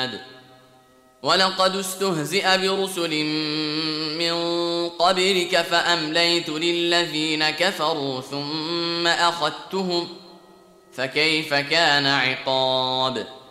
عناد ولقد استهزئ برسل من قبلك فأمليت للذين كفروا ثم أخذتهم فكيف كان عقاب